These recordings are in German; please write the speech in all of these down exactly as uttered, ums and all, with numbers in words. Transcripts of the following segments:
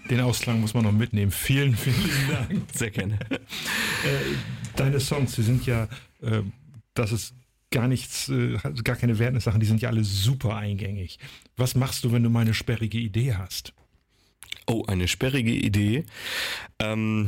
Den Ausklang muss man noch mitnehmen. Vielen, vielen Dank. Sehr gerne. Äh, deine Songs, die sind ja, äh, das ist gar nichts, äh, gar keine Wertungssachen, die sind ja alle super eingängig. Was machst du, wenn du mal eine sperrige Idee hast? Oh, eine sperrige Idee. Ähm,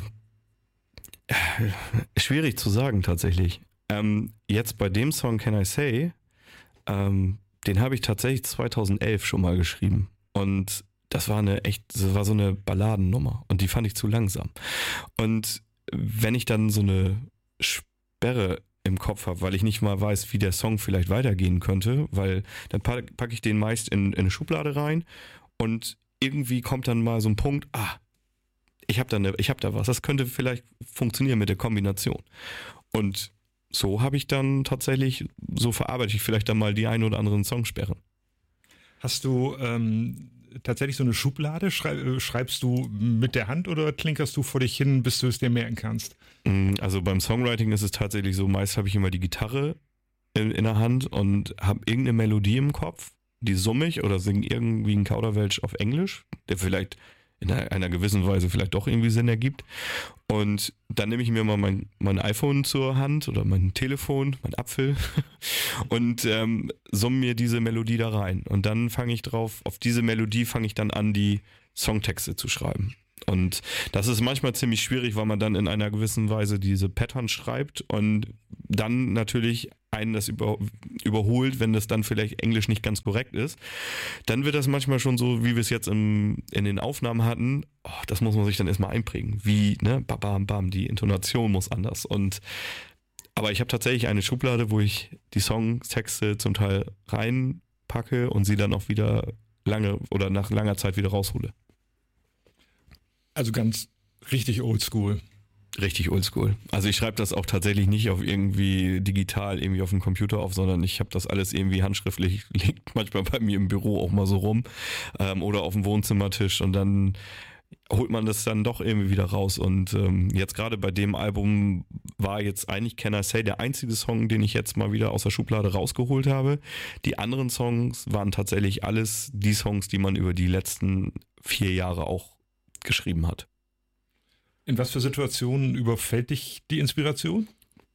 schwierig zu sagen tatsächlich. Ähm, jetzt bei dem Song Can I Say, ähm, den habe ich tatsächlich zweitausendelf schon mal geschrieben. Und das war eine echt, das war so eine Balladennummer und die fand ich zu langsam. Und wenn ich dann so eine Sperre im Kopf habe, weil ich nicht mal weiß, wie der Song vielleicht weitergehen könnte, weil dann packe pack ich den meist in, in eine Schublade rein und irgendwie kommt dann mal so ein Punkt, ah, ich habe da, ne, ich hab da was, das könnte vielleicht funktionieren mit der Kombination. Und so habe ich dann tatsächlich, so verarbeite ich vielleicht dann mal die ein oder anderen Songsperren. Hast du ähm, tatsächlich so eine Schublade? Schrei- schreibst du mit der Hand oder klinkerst du vor dich hin, bis du es dir merken kannst? Also beim Songwriting ist es tatsächlich so, meist habe ich immer die Gitarre in, in der Hand und habe irgendeine Melodie im Kopf, die summe ich oder singe irgendwie einen Kauderwelsch auf Englisch, der vielleicht in einer, einer gewissen Weise vielleicht doch irgendwie Sinn ergibt. Und dann nehme ich mir mal mein, mein iPhone zur Hand oder mein Telefon, mein Apfel und ähm, summe mir diese Melodie da rein. Und dann fange ich drauf, auf diese Melodie fange ich dann an, die Songtexte zu schreiben. Und das ist manchmal ziemlich schwierig, weil man dann in einer gewissen Weise diese Pattern schreibt und dann natürlich einen das über, überholt, wenn das dann vielleicht Englisch nicht ganz korrekt ist. Dann wird das manchmal schon so, wie wir es jetzt im, in den Aufnahmen hatten, oh, das muss man sich dann erstmal einprägen. Wie, ne, bam, bam, die Intonation muss anders. Und aber ich habe tatsächlich eine Schublade, wo ich die Songtexte zum Teil reinpacke und sie dann auch wieder lange oder nach langer Zeit wieder raushole. Also ganz richtig oldschool. Richtig oldschool. Also ich schreibe das auch tatsächlich nicht auf irgendwie digital irgendwie auf dem Computer auf, sondern ich habe das alles irgendwie handschriftlich, liegt manchmal bei mir im Büro auch mal so rum ähm, oder auf dem Wohnzimmertisch und dann holt man das dann doch irgendwie wieder raus und ähm, jetzt gerade bei dem Album war jetzt eigentlich Can I Say der einzige Song, den ich jetzt mal wieder aus der Schublade rausgeholt habe. Die anderen Songs waren tatsächlich alles die Songs, die man über die letzten vier Jahre auch geschrieben hat. In was für Situationen überfällt dich die Inspiration?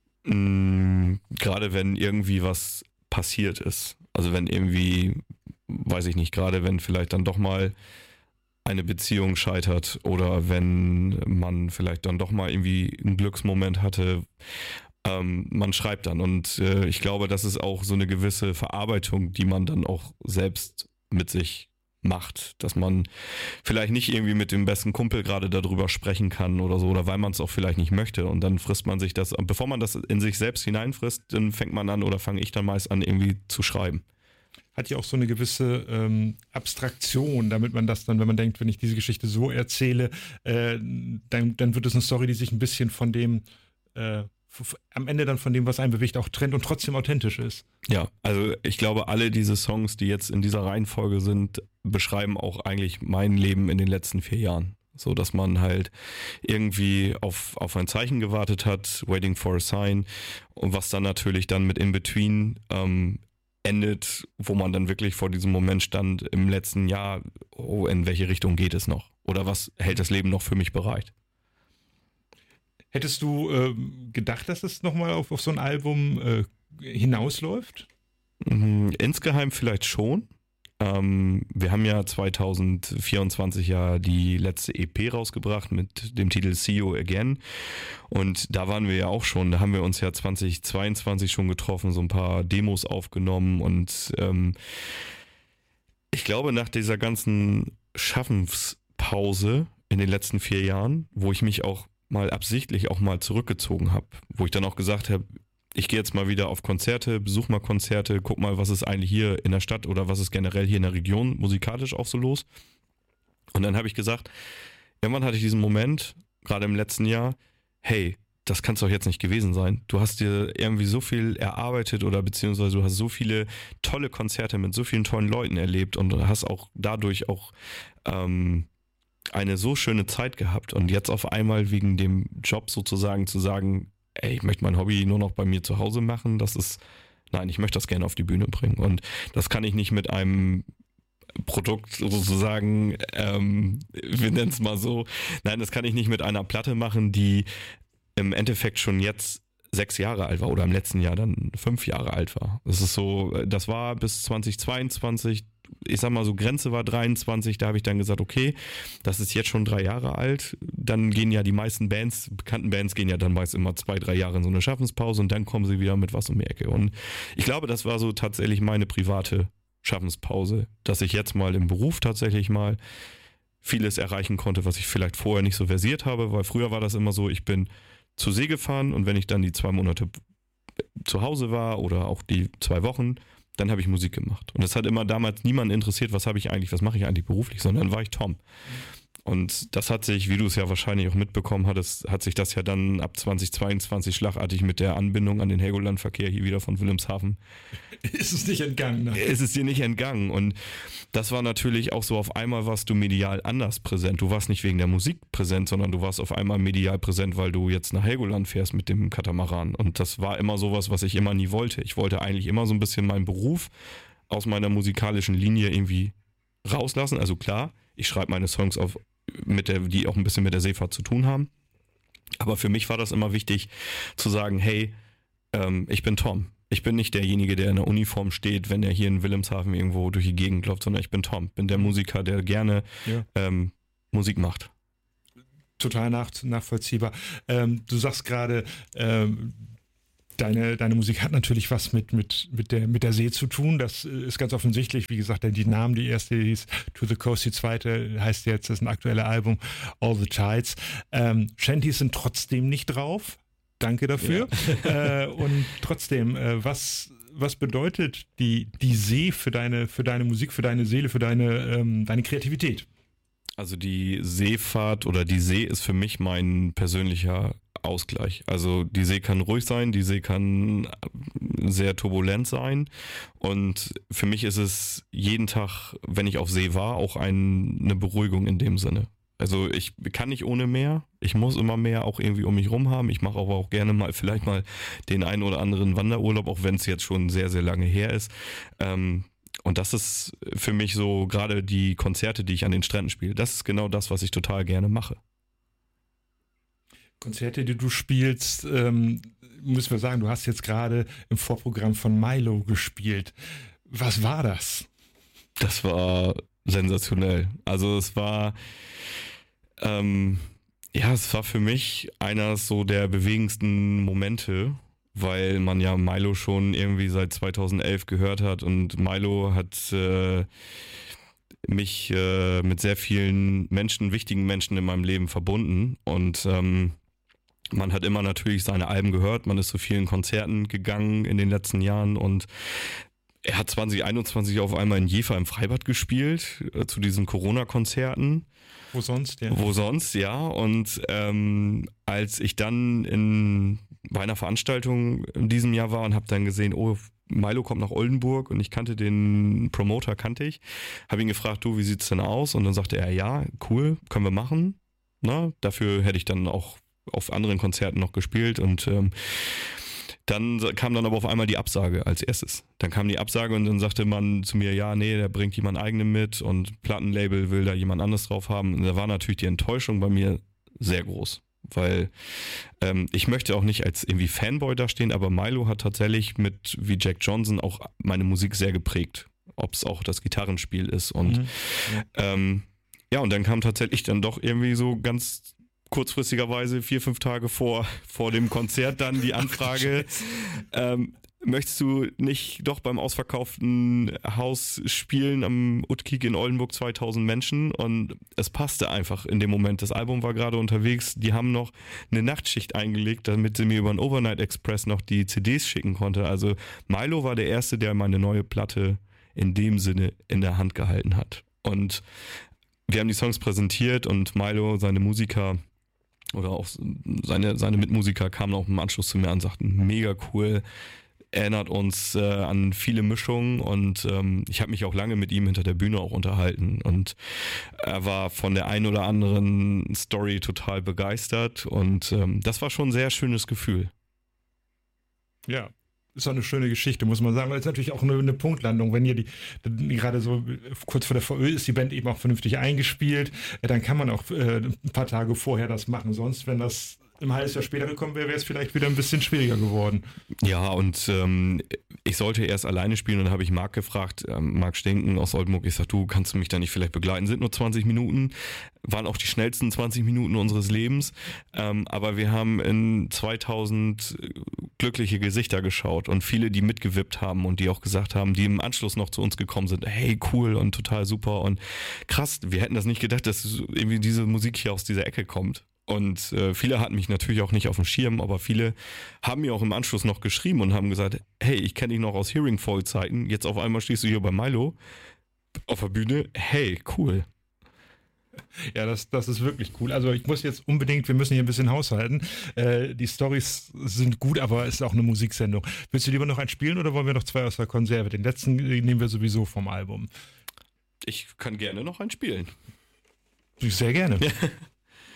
Mm, gerade wenn irgendwie was passiert ist. Also wenn irgendwie, weiß ich nicht, gerade wenn vielleicht dann doch mal eine Beziehung scheitert oder wenn man vielleicht dann doch mal irgendwie einen Glücksmoment hatte, ähm, man schreibt dann. Und äh, ich glaube, das ist auch so eine gewisse Verarbeitung, die man dann auch selbst mit sich macht, dass man vielleicht nicht irgendwie mit dem besten Kumpel gerade darüber sprechen kann oder so, oder weil man es auch vielleicht nicht möchte und dann frisst man sich das, bevor man das in sich selbst hineinfrisst, dann fängt man an oder fange ich dann meist an irgendwie zu schreiben. Hat ja auch so eine gewisse ähm, Abstraktion, damit man das dann, wenn man denkt, wenn ich diese Geschichte so erzähle, äh, dann, dann wird es eine Story, die sich ein bisschen von dem äh, am Ende dann von dem, was einen bewegt, auch trennt und trotzdem authentisch ist. Ja, also ich glaube, alle diese Songs, die jetzt in dieser Reihenfolge sind, beschreiben auch eigentlich mein Leben in den letzten vier Jahren. So, dass man halt irgendwie auf, auf ein Zeichen gewartet hat, waiting for a sign, und was dann natürlich dann mit In Between ähm, endet, wo man dann wirklich vor diesem Moment stand im letzten Jahr, oh, in welche Richtung geht es noch? Oder was hält das Leben noch für mich bereit? Hättest du äh, gedacht, dass es nochmal auf, auf so ein Album äh, hinausläuft? Insgeheim vielleicht schon. Ähm, wir haben ja zwanzig vierundzwanzig ja die letzte E P rausgebracht mit dem Titel See You Again. Und da waren wir ja auch schon, da haben wir uns ja zwanzig zweiundzwanzig schon getroffen, so ein paar Demos aufgenommen. Und ähm, ich glaube, nach dieser ganzen Schaffenspause in den letzten vier Jahren, wo ich mich auch mal absichtlich auch mal zurückgezogen habe, wo ich dann auch gesagt habe, ich gehe jetzt mal wieder auf Konzerte, besuche mal Konzerte, guck mal, was ist eigentlich hier in der Stadt oder was ist generell hier in der Region musikalisch auch so los. Und dann habe ich gesagt, irgendwann hatte ich diesen Moment, gerade im letzten Jahr, hey, das kann es doch jetzt nicht gewesen sein. Du hast dir irgendwie so viel erarbeitet oder beziehungsweise du hast so viele tolle Konzerte mit so vielen tollen Leuten erlebt und hast auch dadurch auch ähm, eine so schöne Zeit gehabt und jetzt auf einmal wegen dem Job sozusagen zu sagen, ey, ich möchte mein Hobby nur noch bei mir zu Hause machen, das ist, nein, ich möchte das gerne auf die Bühne bringen und das kann ich nicht mit einem Produkt sozusagen, ähm, wir nennen es mal so. Nein, das kann ich nicht mit einer Platte machen, die im Endeffekt schon jetzt sechs Jahre alt war oder im letzten Jahr dann fünf Jahre alt war. Das ist so, das war bis zwanzig zweiundzwanzig, ich sag mal so, Grenze war dreiundzwanzig, da habe ich dann gesagt, okay, das ist jetzt schon drei Jahre alt. Dann gehen ja die meisten Bands, bekannten Bands gehen ja dann meist immer zwei, drei Jahre in so eine Schaffenspause und dann kommen sie wieder mit was um die Ecke. Und ich glaube, das war so tatsächlich meine private Schaffenspause, dass ich jetzt mal im Beruf tatsächlich mal vieles erreichen konnte, was ich vielleicht vorher nicht so versiert habe, weil früher war das immer so, ich bin zur See gefahren und wenn ich dann die zwei Monate zu Hause war oder auch die zwei Wochen, dann habe ich Musik gemacht. Und das hat immer damals niemanden interessiert, was habe ich eigentlich, was mache ich eigentlich beruflich, sondern war ich Tom. Und das hat sich, wie du es ja wahrscheinlich auch mitbekommen hattest, hat sich das ja dann ab zwanzig zweiundzwanzig schlagartig mit der Anbindung an den Helgoland-Verkehr hier wieder von Wilhelmshaven. Ist es nicht entgangen? Ne? Ist es dir nicht entgangen. Und das war natürlich auch so, auf einmal warst du medial anders präsent. Du warst nicht wegen der Musik präsent, sondern du warst auf einmal medial präsent, weil du jetzt nach Helgoland fährst mit dem Katamaran. Und das war immer sowas, was ich immer nie wollte. Ich wollte eigentlich immer so ein bisschen meinen Beruf aus meiner musikalischen Linie irgendwie rauslassen. Also klar, ich schreibe meine Songs auf mit der, die auch ein bisschen mit der Seefahrt zu tun haben. Aber für mich war das immer wichtig zu sagen, hey, ähm, ich bin Tom. Ich bin nicht derjenige, der in der Uniform steht, wenn er hier in Wilhelmshaven irgendwo durch die Gegend läuft, sondern ich bin Tom. Bin der Musiker, der gerne ja. ähm, Musik macht. Total nach, nachvollziehbar. Ähm, du sagst gerade, ähm, Deine, deine Musik hat natürlich was mit, mit, mit, der, mit der See zu tun. Das ist ganz offensichtlich. Wie gesagt, die Namen, die erste hieß To the Coast, die zweite heißt jetzt, das ist ein aktuelles Album, All the Tides. Ähm, Shanties sind trotzdem nicht drauf. Danke dafür. Ja. äh, und trotzdem, äh, was, was bedeutet die, die See für deine, für deine Musik, für deine Seele, für deine, ähm, deine Kreativität? Also die Seefahrt oder die See ist für mich mein persönlicher Ausgleich. Also die See kann ruhig sein, die See kann sehr turbulent sein und für mich ist es jeden Tag, wenn ich auf See war, auch ein, eine Beruhigung in dem Sinne. Also ich kann nicht ohne Meer, ich muss immer Meer auch irgendwie um mich rum haben. Ich mache aber auch gerne mal vielleicht mal den einen oder anderen Wanderurlaub, auch wenn es jetzt schon sehr, sehr lange her ist. Ähm, Und das ist für mich so, gerade die Konzerte, die ich an den Stränden spiele, das ist genau das, was ich total gerne mache. Konzerte, die du spielst, ähm, müssen wir sagen, du hast jetzt gerade im Vorprogramm von Milo gespielt. Was war das? Das war sensationell. Also es war, ähm, ja, es war für mich einer so der bewegendsten Momente, weil man ja Milo schon irgendwie seit zweitausendelf gehört hat und Milo hat äh, mich äh, mit sehr vielen Menschen, wichtigen Menschen in meinem Leben verbunden und ähm, man hat immer natürlich seine Alben gehört, man ist zu vielen Konzerten gegangen in den letzten Jahren und er hat zwanzig einundzwanzig auf einmal in Jever im Freibad gespielt, äh, zu diesen Corona-Konzerten. Wo sonst, ja. Wo sonst, ja. Und ähm, als ich dann in, bei einer Veranstaltung in diesem Jahr war und habe dann gesehen, oh, Milo kommt nach Oldenburg und ich kannte den Promoter, kannte ich, habe ihn gefragt, du, wie sieht's denn aus? Und dann sagte er, ja, cool, können wir machen. Na, dafür hätte ich dann auch auf anderen Konzerten noch gespielt und ähm, dann kam dann aber auf einmal die Absage als erstes. Dann kam die Absage und dann sagte man zu mir, ja, nee, der bringt jemand eigenen mit und Plattenlabel will da jemand anderes drauf haben. Und da war natürlich die Enttäuschung bei mir sehr groß, weil ähm, ich möchte auch nicht als irgendwie Fanboy dastehen, aber Milo hat tatsächlich mit, wie Jack Johnson, auch meine Musik sehr geprägt. Ob es auch das Gitarrenspiel ist und mhm. ja. Ähm, ja, und dann kam tatsächlich dann doch irgendwie so ganz kurzfristigerweise vier, fünf Tage vor, vor dem Konzert dann die Anfrage, ähm, möchtest du nicht doch beim ausverkauften Haus spielen am Utkik in Oldenburg, zweitausend Menschen und es passte einfach in dem Moment. Das Album war gerade unterwegs, die haben noch eine Nachtschicht eingelegt, damit sie mir über den Overnight Express noch die C Ds schicken konnte. Also Milo war der Erste, der meine neue Platte in dem Sinne in der Hand gehalten hat. Und wir haben die Songs präsentiert und Milo, seine Musiker, oder auch seine, seine Mitmusiker kamen auch im Anschluss zu mir und sagten, mega cool, erinnert uns äh, an viele Mischungen und ähm, ich habe mich auch lange mit ihm hinter der Bühne auch unterhalten und er war von der einen oder anderen Story total begeistert und ähm, das war schon ein sehr schönes Gefühl. Ja, ist auch eine schöne Geschichte, muss man sagen, weil es natürlich auch eine, eine Punktlandung, wenn ihr die, die gerade so kurz vor der V Ö ist die Band eben auch vernünftig eingespielt, dann kann man auch äh, ein paar Tage vorher das machen, sonst, wenn das im halbes Jahr später gekommen wäre, wäre es vielleicht wieder ein bisschen schwieriger geworden. Ja, und ähm, ich sollte erst alleine spielen und dann habe ich Marc gefragt, ähm, Marc Stinken aus Oldenburg, ich sag, du, kannst du mich da nicht vielleicht begleiten? Sind nur zwanzig Minuten, waren auch die schnellsten zwanzig Minuten unseres Lebens, ähm, aber wir haben in zweitausend glückliche Gesichter geschaut und viele, die mitgewippt haben und die auch gesagt haben, die im Anschluss noch zu uns gekommen sind, hey, cool und total super und krass, wir hätten das nicht gedacht, dass irgendwie diese Musik hier aus dieser Ecke kommt. Und äh, viele hatten mich natürlich auch nicht auf dem Schirm, aber viele haben mir auch im Anschluss noch geschrieben und haben gesagt, hey, ich kenne dich noch aus Hearing Fall Zeiten, jetzt auf einmal stehst du hier bei Milo auf der Bühne, hey, cool. Ja, das, das ist wirklich cool. Also ich muss jetzt unbedingt, wir müssen hier ein bisschen haushalten. Äh, die Storys sind gut, aber es ist auch eine Musiksendung. Willst du lieber noch einen spielen oder wollen wir noch zwei aus der Konserve? Den letzten nehmen wir sowieso vom Album. Ich kann gerne noch einen spielen. Sehr gerne.